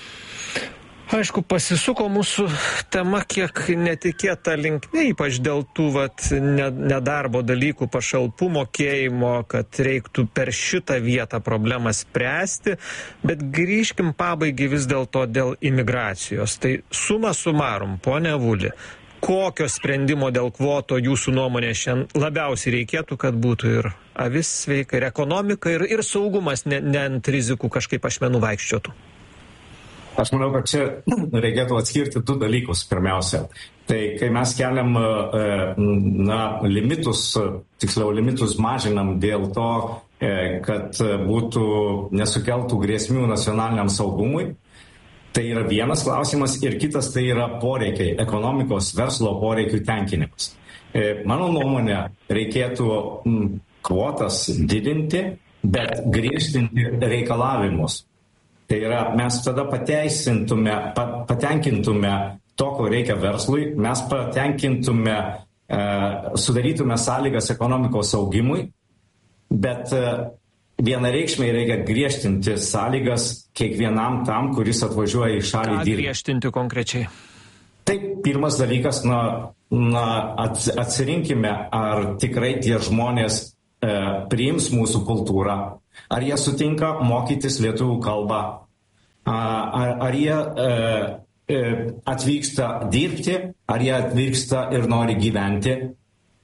Aišku, pasisuko mūsų tema kiek netikėta linkme, ypač dėl tų vat, nedarbo dalykų, pašalpų mokėjimo, kad reiktų per šitą vietą problemą spręsti, bet grįžkim pabaigai vis dėlto dėl imigracijos. Tai suma sumarum, ponia Avuli, kokio sprendimo dėl kvoto jūsų nuomonė šiandien labiausiai reikėtų, kad būtų ir avis sveika, ir ekonomika, ir, ir saugumas, ne, ne ant rizikų kažkaip ašmenų vaikščiotų? Aš manau, kad čia reikėtų atskirti du dalykus pirmiausia. Tai kai mes keliam na, limitus, tiksliau limitus mažinam dėl to, kad būtų nesukeltų grėsmių nacionaliniam saugumui, tai yra vienas klausimas ir kitas tai yra poreikiai, ekonomikos verslo poreikių tenkinimas. Mano nuomonė, reikėtų kvotas didinti, bet griežtinti reikalavimus. Tai yra, mes tada pateisintume, patenkintume to, ko reikia verslui, mes patenkintume, e, sudarytume sąlygas ekonomikos augimui, bet e, vienareikšmiai reikia griežtinti sąlygas kiekvienam tam, kuris atvažiuoja į šalį dirbti. Ką griežtinti konkrečiai? Tai pirmas dalykas, na, na atsirinkime, ar tikrai tie žmonės e, priims mūsų kultūrą. Ar jie sutinka mokytis lietuvių kalbą, ar, ar jie e, atvyksta dirbti, ar jie atvyksta ir nori gyventi.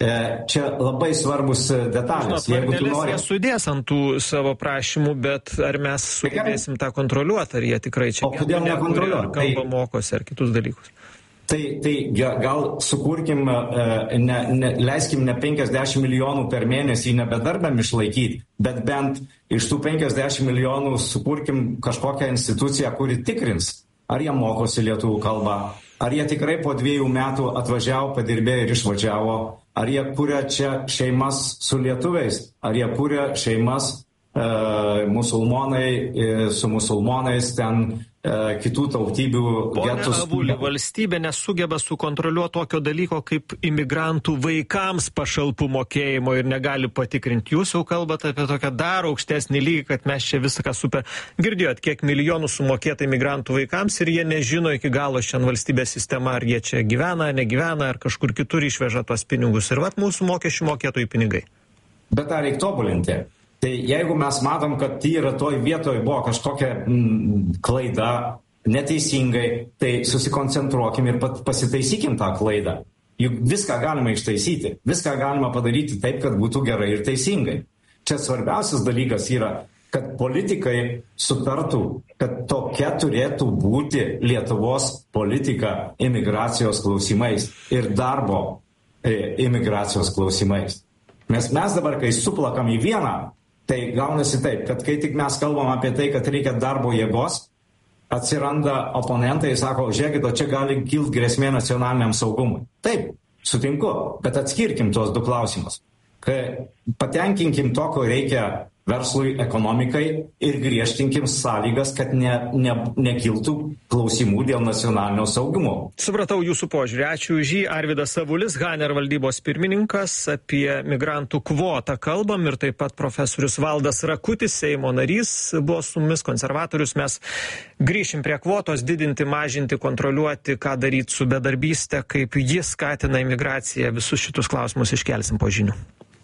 čia labai svarbus detalės. Žinot, Varnelis nori... jie sudės ant tų savo prašymų, bet ar mes sugebėsim tą kontroliuoti, ar jie tikrai čia o kodėl nekontroliuoti? Kalbą mokosi ar kitus dalykus. Tai, tai gal sukurkim, ne, ne, leiskim ne penkiasdešimt milijonų per mėnesį nebedarbėm išlaikyti, bet bent iš tų penkiasdešimt milijonų sukurkim kažkokią instituciją, kuri tikrins, ar jie mokosi lietuvių kalbą, ar jie tikrai po dviejų metų atvažiavo, padirbėjo ir išvažiavo, ar jie kuria čia šeimas su lietuviais, ar jie kuria šeimas e, musulmonai e, su musulmonais ten kitų tautybių getus. Pone Avuli, valstybė nesugeba sukontroliuoti tokio dalyko kaip imigrantų vaikams pašalpų mokėjimo ir negali patikrinti. Jūs jau kalbate apie tokią dar aukštesnį lygį, kad mes čia viską super... Girdėjot, kiek milijonų sumokėta imigrantų vaikams ir jie nežino iki galo šiandien valstybės sistema, ar jie čia gyvena, negyvena, ar kažkur kitur išveža tuos pinigus. Ir vat mūsų mokesčių mokėtojų pinigai. Bet tą reikia tobulinti. Tai jeigu mes matom, kad tai yra toj vietoj buvo kažkokia mm, klaida, neteisingai, tai susikoncentruokim ir pat pasitaisykim tą klaidą. Juk viską galima ištaisyti, viską galima padaryti taip, kad būtų gerai ir teisingai. Čia svarbiausias dalykas yra, kad politikai sutartų, kad tokia turėtų būti Lietuvos politika imigracijos klausimais ir darbo e, imigracijos klausimais. Nes mes dabar, kai suplakam į vieną, tai gaunasi taip, kad kai tik mes kalbam apie tai, kad reikia darbo jėgos, atsiranda oponentai ir sako, žiūrėkit, o čia gali kilti grėsmė nacionaliniam saugumui. Taip, sutinku, bet atskirkim tuos du klausimus. Kai patenkinkim to, ko reikia verslui, ekonomikai ir griežtinkim sąlygas, kad ne, ne, nekiltų klausimų dėl nacionalinio saugumo. Supratau jūsų požiūrį. Ačiū už jį. Arvydas Avulis, Haner valdybos pirmininkas, apie migrantų kvotą kalbam ir taip pat profesorius Valdas Rakutis, Seimo narys, buvo su mumis, konservatorius. Mes grįšim prie kvotos, didinti, mažinti, kontroliuoti, ką daryti su bedarbystė, kaip jis skatina imigraciją. Visus šitus klausimus iškelsim po žinių.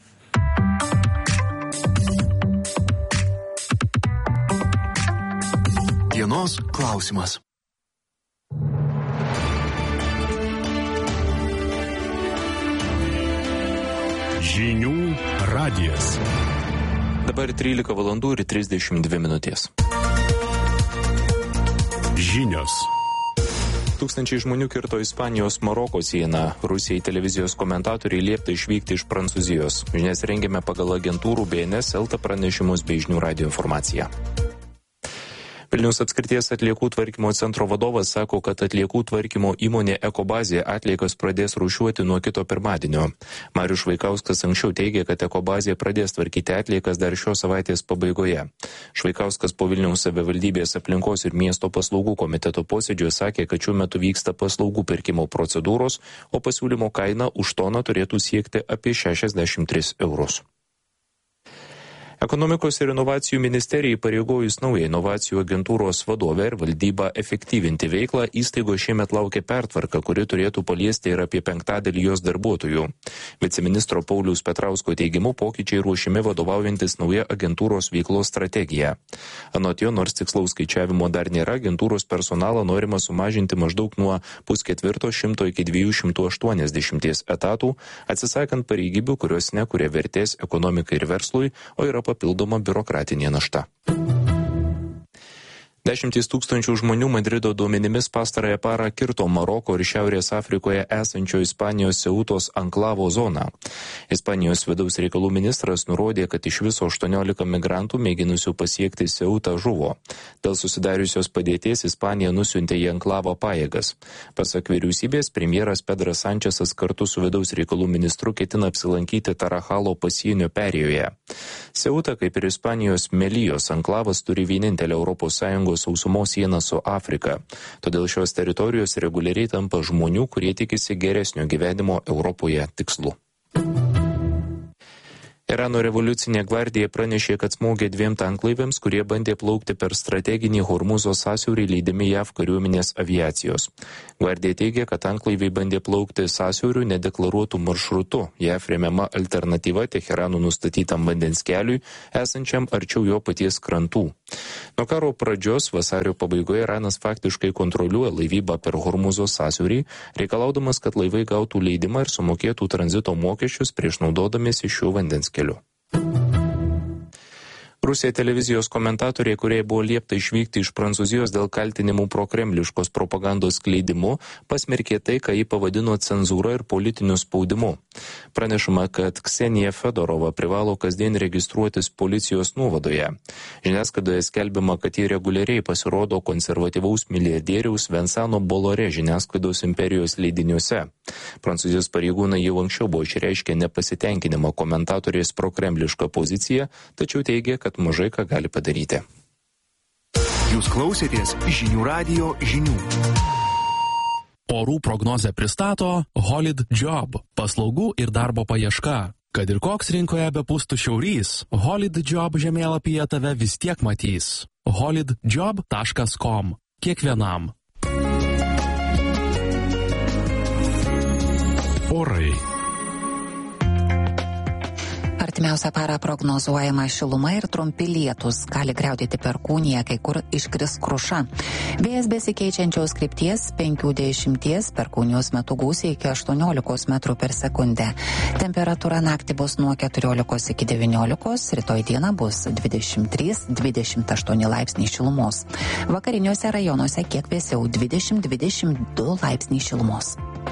Dienos klausimas. Žinių radijas. Dabar trylika valandų ir trisdešimt dvi minutės. Žinios. Tūkstančiai žmonių kirto Ispanijos Maroko sieną. Rusijai televizijos komentatoriai liepta išvykti iš Prancūzijos. Žinias rengėme pagal agentūrų B N S, Elta pranešimus bei Žinių radijo informaciją. Vilniaus apskrities atliekų tvarkymo centro vadovas sako, kad atliekų tvarkymo įmonė Ekobazė atliekas pradės rūšiuoti nuo kito pirmadienio. Marius Švaikauskas anksčiau teigė, kad Ekobazė pradės tvarkyti atliekas dar šios savaitės pabaigoje. Švaikauskas po Vilniaus savivaldybės aplinkos ir miesto paslaugų komiteto posėdžio sakė, kad šiuo metu vyksta paslaugų pirkimo procedūros, o pasiūlymo kaina už toną turėtų siekti apie šešiasdešimt tris eurus. Ekonomikos ir inovacijų ministerijai pareigojus naują inovacijų agentūros vadovę ir valdybą efektyvinti veiklą, įstaigos šiemet laukia pertvarka, kuri turėtų paliesti ir apie penktadalį jos darbuotojų. Viceministro Pauliaus Petrausko teigimu, pokyčiai ruošiami vadovaujantis nauja agentūros veiklos strategija. Anot jo, nors tikslaus skaičiavimo dar nėra, agentūros personalą norima sumažinti maždaug nuo pusketvirto šimto iki dviejų šimtų aštuoniasdešimties etatų, atsisakant pareigybių, kurios nekuria vertės ekonomikai ir verslui, o yra papildoma biurokratinė našta. Dešimtys tūkstančių žmonių Madrido duomenimis pastarąją parą kirto Maroko ir Šiaurės Afrikoje esančio Ispanijos Ceutos anklavo zoną. Ispanijos vidaus reikalų ministras nurodė, kad iš viso aštuoniolika migrantų mėginusių pasiekti Ceutą žuvo. Dėl susidariusios padėties Ispanija nusiuntė į anklavą pajėgas. Pasak vyriausybės, premjeras Pedras Sančesas kartu su vidaus reikalų ministru ketina apsilankyti Tarahalo pasienio perėjoje. Ceuta, kaip ir Ispanijos Melijos anklavas, turi vienintelę Europos Sąjungos sausumos sieną su Afrika. Todėl šios teritorijos reguliariai tampa žmonių, kurie tikisi geresnio gyvenimo Europoje tikslu. Irano revoliucinė gvardija pranešė, kad smogė dviem tanklaiviams, kurie bandė plaukti per strateginį Hormuzo sąsiaurį lydimi J A V kariuomenės aviacijos. Gvardija teigia, kad tanklaiviai bandė plaukti sąsiauriu nedeklaruotų maršrutu. J A V remiama alternatyva Teherano nustatytam vandens keliui, esančiam arčiau jo paties krantų. Nuo karo pradžios vasario pabaigoje Iranas faktiškai kontroliuoja laivybą per Hormuzo sąsiaurį, reikalaudamas, kad laivai gautų leidimą ir sumokėtų tranzito mokesčius prieš naudodamiesi šiuo vandens keliu. Rusija televizijos komentatoriai, kurie buvo liepta išvykti iš Prancūzijos dėl kaltinimų prokremliškos propagandos skleidimu, pasmerkė tai, ką jį pavadino cenzūra ir politiniu spaudimu. Pranešama, kad Ksenija Fedorova privalo kasdien registruotis policijos nuovadoje. Žiniasklaidoje skelbiama, kad jį reguliariai pasirodo konservatyvaus milijardieriaus Vincento Bolloré žiniasklaidos imperijos leidiniuose. Prancūzijos pareigūnai jau anksčiau buvo išreiškę nepasitenkinimą komentatorės prokremlišką poziciją, tačiau teigia, kad mažai ką gali padaryti. Jūs klausėtės žinių radijo žinių. Orų prognozę pristato Holid Job – paslaugų ir darbo paieška. Kad ir koks rinkoje bepūstų šiaurys, Holid Job žemėlapyje tave vis tiek matys. holid job taškas com. Kiekvienam. Orai. Artimiausią parą prognozuojama šiluma ir trumpi lietus. Gali griaudėti perkūnija, kai kur iškris kruša. Vėjas besikeičiančios krypties penkių dešimties, perkūnijos metu gūsiai iki aštuoniolikos metrų per sekundę. Temperatūra naktį bus nuo keturiolikos iki devyniolikos, rytoj dieną bus dvidešimt trys dvidešimt aštuoni laipsniai šilumos. Vakariniuose rajonuose kiek vėsiau dvidešimt dvidešimt du laipsniai šilumos.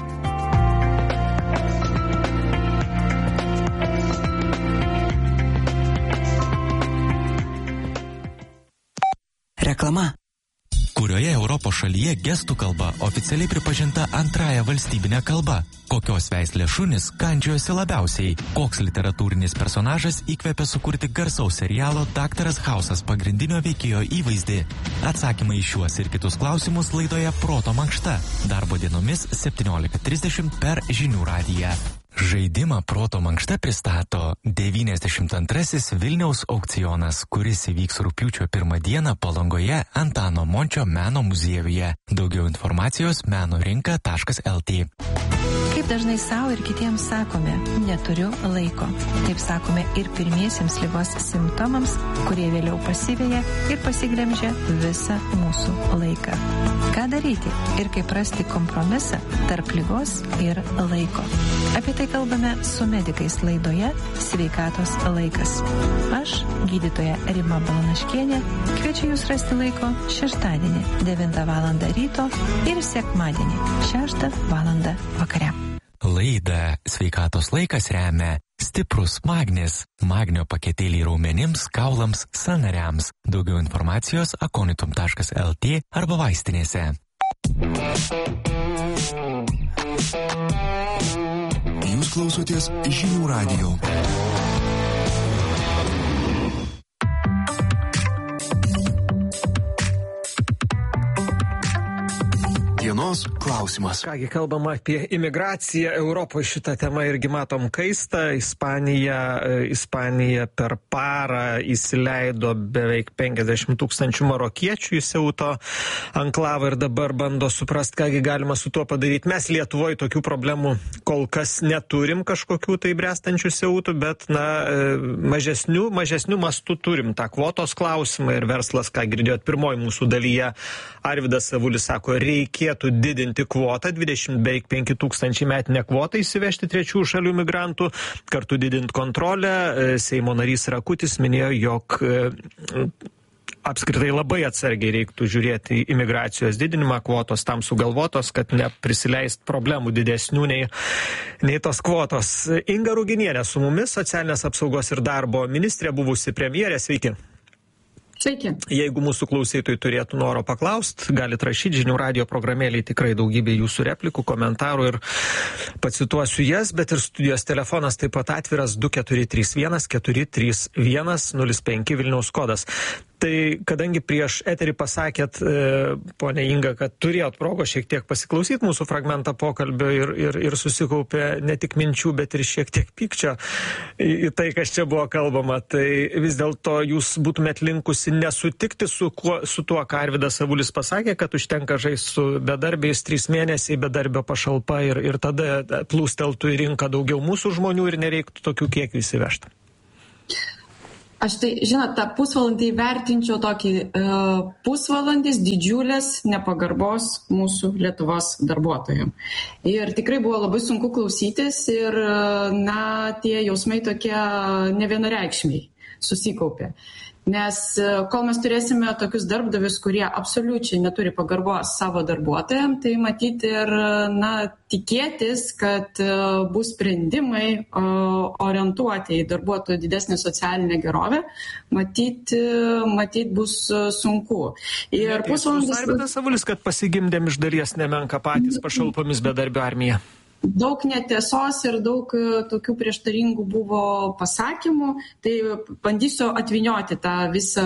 Reklama. Kurioje Europos šalyje gestų kalba oficialiai pripažinta antrąją valstybinę kalbą? Kokios veislės šunys kandžiojosi labiausiai? Koks literatūrinis personažas įkvėpė sukurti garsaus serialo Daktaras Hausas pagrindinio veikėjo įvaizdį? Atsakymai į šiuos ir kitus klausimus laidoje Proto mankšta. Darbo dienomis septyniolika trisdešimt per Žinių radiją. Žaidimą Proto mankšta pristato devyniasdešimt antrasis Vilniaus aukcionas, kuris įvyks rugpjūčio pirmą dieną Palangoje Antano Mončio meno muziejuje. Daugiau informacijos menorinka taškas lt. Kaip dažnai savo ir kitiems sakome, neturiu laiko. Taip sakome ir pirmiesiems ligos simptomams, kurie vėliau pasiveja ir pasiglemžia visą mūsų laiką. Ką daryti ir kaip rasti kompromisą tarp ligos ir laiko? Apie tai kalbame su medikais laidoje Sveikatos laikas. Aš, gydytoja Rima Balanaškienė, kviečiu jūs rasti laiko šeštadienį devintą valandą ryto ir sekmadienį šeštą valandą vakare. Laidą Sveikatos laikas remia Stiprus magnis. Magnio paketėliai raumenims, kaulams, sąnariams. Daugiau informacijos akonitum taškas lt arba vaistinėse. Jūs klausotės Žinių radijo. Dienos klausimas. Kągi, kalbam apie imigraciją Europoje, šitą temą irgi matom kaista. Ispanija, Ispanija per parą įsileido beveik penkiasdešimt tūkstančių marokiečių į Seuto anklavą ir dabar bando suprast, kągi galima su tuo padaryti. Mes Lietuvoje tokių problemų kol kas neturim kažkokių tai bręstančių Seutų, bet na, mažesnių, mažesnių mastų turim tą kvotos klausimą ir verslas, ką girdėjot pirmoji mūsų dalyje, Arvydas Savulis sako, reikėtų didinti kvotą, dvidešimt beveik penki tūkstančiai metinę kvotą įsivežti trečių šalių migrantų, kartu didinti kontrolę. Seimo narys Rakutis minėjo, jog apskritai labai atsargiai reiktų žiūrėti į imigracijos didinimą, kvotos tam sugalvotos, kad neprisileist problemų didesnių nei, nei tos kvotos. Inga Ruginienė su mumis, socialinės apsaugos ir darbo ministrė, buvusi premjerė, sveiki. Sveiki. Jeigu mūsų klausytojai turėtų noro paklaust, galit rašyti Žinių radijo programėlėje, tikrai daugybė jūsų replikų, komentarų ir pacituosiu jas, bet ir studijos telefonas taip pat atviras du keturi trys vienas keturi trys vienas nulis penki Vilniaus kodas. Tai kadangi prieš eterį pasakėt, ponia Inga, kad turėjot progos šiek tiek pasiklausyti mūsų fragmentą pokalbio ir, ir, ir susikaupė ne tik minčių, bet ir šiek tiek pykčio į, į tai, kas čia buvo kalbama, tai vis dėlto jūs būtumėt linkusi nesutikti su, kuo, su tuo, ką Arvydas Avulis pasakė, kad užtenka žaisti su bedarbiais trys mėnesiai, bedarbio pašalpa ir, ir tada plūsteltų į rinką daugiau mūsų žmonių ir nereiktų tokių kiekių įsivežti. Aš tai, žinot, tą pusvalandį vertinčiau tokį uh, pusvalandis didžiulės nepagarbos mūsų Lietuvos darbuotojams. Ir tikrai buvo labai sunku klausytis ir, na, tie jausmai tokie nevienareikšmiai susikaupė. Nes kol mes turėsime tokius darbdavius, kurie absoliučiai neturi pagarbos savo darbuotojams, tai matyti ir, na, tikėtis, kad bus sprendimai orientuoti į darbuotojų didesnį socialinę gerovę, matyti, matyti bus sunku. Ir pusvalandis... Arvydas Avulis, kad pasigimdėm iš dalies nemenka patys pašalpomis bedarbio armija. Daug netiesos ir daug tokių prieštaringų buvo pasakymų, tai bandysiu atvynioti tą visą,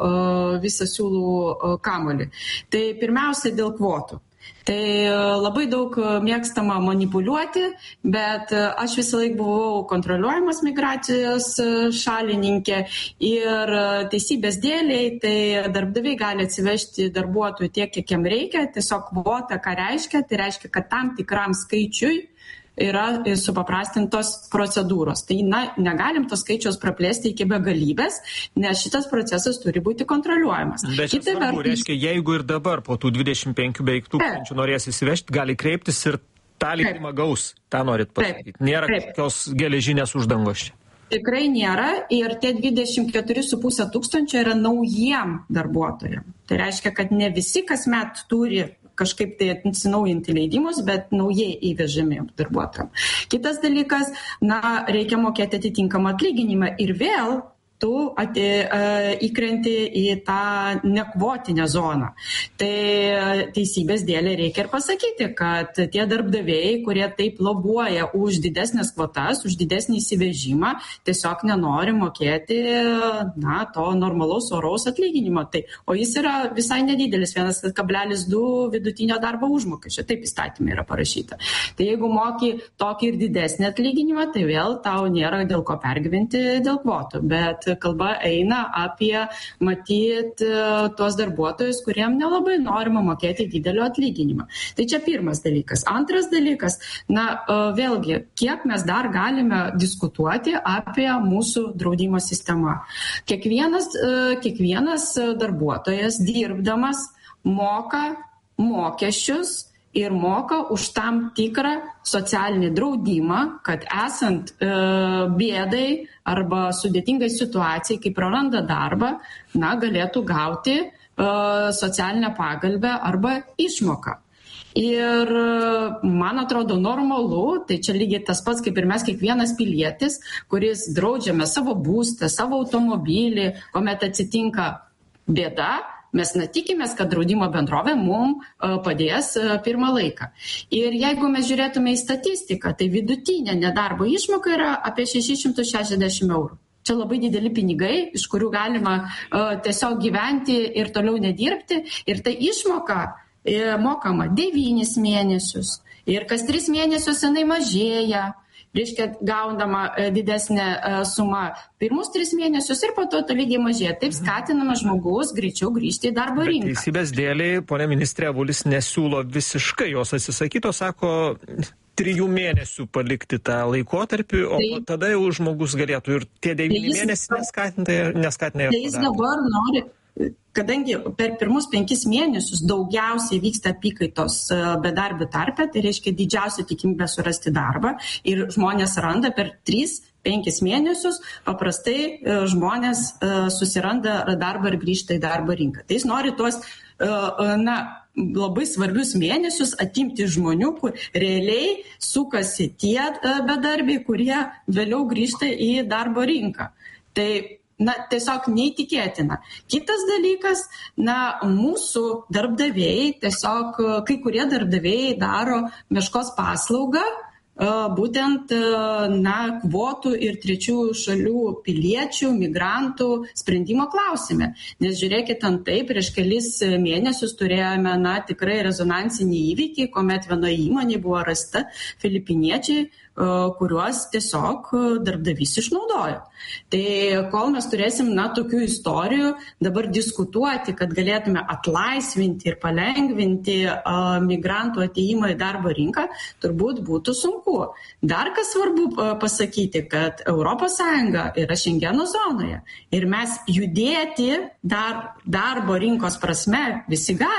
visą siūlų kamuolį. Tai pirmiausia dėl kvotų. Tai labai daug mėgstama manipuliuoti, bet aš visą laiką buvau kontroliuojamas migracijos šalininkė ir teisybės dėliai, tai darbdaviai gali atsivežti darbuotojų tiek, kiek jam reikia, tiesiog kvota, ką reiškia, tai reiškia, kad tam tikram skaičiui yra supaprastintos procedūros. Tai na, negalim tos skaičiaus praplėsti iki begalybės, nes šitas procesas turi būti kontroliuojamas. Bet čia svarbu, vertus... reiškia, jeigu ir dabar po tų dvidešimt penkių beveik tūkstančių norės įsivežti, gali kreiptis ir tą leidimą gaus. Ta norit pasakyti. Nėra kažkokios geležinės uždangos čia. Tikrai nėra ir tie dvidešimt keturi su puse tūkstančio yra naujiem darbuotojam. Tai reiškia, kad ne visi kasmet turi kažkaip tai atsinaujinti leidimus, bet naujai įvežami darbuotojam. Kitas dalykas, na, reikia mokėti atitinkamą atlyginimą ir vėl tu ati, uh, įkrenti į tą nekvotinę zoną. Tai teisybės dėlei reikia ir pasakyti, kad tie darbdaviai, kurie taip lobuoja už didesnės kvotas, už didesnį įsivežimą, tiesiog nenori mokėti, na, to normalaus oraus atlyginimo. Tai, o jis yra visai nedidelis, vienas kablelis du vidutinio darbo užmokesčio, taip įstatymai yra parašyta. Tai jeigu moki tokį ir didesnį atlyginimą, tai vėl tau nėra dėl ko pergyventi dėl kvotų, bet kalba eina apie, matyt, tuos darbuotojus, kuriem nelabai norima mokėti didelio atlyginimą. Tai čia pirmas dalykas. Antras dalykas, na, vėlgi, kiek mes dar galime diskutuoti apie mūsų draudimo sistemą. Kiekvienas, kiekvienas darbuotojas dirbdamas moka mokesčius ir moka už tam tikrą socialinį draudimą, kad esant e, bėdai arba sudėtingai situacijai, kai praranda darbą, na, galėtų gauti e, socialinę pagalbę arba išmoką. Ir man atrodo normalu, tai čia lygiai tas pats, kaip ir mes kiekvienas pilietis, kuris draudžiame savo būstą, savo automobilį, kuomet atsitinka bėda, mes netikimės, kad draudimo bendrovė mums padės pirmą laiką. Ir jeigu mes žiūrėtume į statistiką, tai vidutinė nedarbo išmoka yra apie šešis šimtus šešiasdešimt eurų. Čia labai dideli pinigai, iš kurių galima uh, tiesiog gyventi ir toliau nedirbti. Ir tai išmoka uh, mokama devynis mėnesius. Ir kas tris mėnesius jinai mažėja. Reiškia, gaundama didesnę sumą pirmus tris mėnesius ir po to tolygiai mažėja. Taip skatinama žmogus greičiau grįžti į darbo Bet rinką. Teisybės dėliai, ponia ministrė Avulis nesiūlo visiškai jos atsisakyto, sako trijų mėnesių palikti tą laikotarpį, o tai, tada jau žmogus galėtų ir tie devyni tai mėnesiai neskatintai, neskatinai. Tai jis dabar nori... Kadangi per pirmus penkis mėnesius daugiausiai vyksta apykaitos bedarbių tarpe, tai reiškia didžiausia tikimybė surasti darbą ir žmonės randa per tris penkis mėnesius, paprastai žmonės susiranda darbą ir grįžta į darbo rinką. Tai jis nori tuos, na, labai svarbius mėnesius atimti žmonių, kur realiai sukasi tie bedarbiai, kurie vėliau grįžta į darbo rinką. Tai Na, tiesiog neįtikėtina. Kitas dalykas, na, mūsų darbdaviai, tiesiog kai kurie darbdaviai daro meškos paslaugą, būtent na, kvotų ir trečiųjų šalių piliečių, migrantų sprendimo klausime. Nes žiūrėkit, antai prieš kelis mėnesius turėjome na, tikrai rezonansinį įvykį, kuomet vienoje įmonėje buvo rasta filipiniečiai, kuriuos tiesiog darbdavys išnaudojo. Tai kol mes turėsim na, tokių istorijų, dabar diskutuoti, kad galėtume atlaisvinti ir palengvinti uh, migrantų ateimą į darbo rinką, turbūt būtų sunku. Dar kas svarbu uh, pasakyti, kad Europos Sąjunga yra Šengeno zonoje ir mes judėti dar, darbo rinkos prasme visi gali.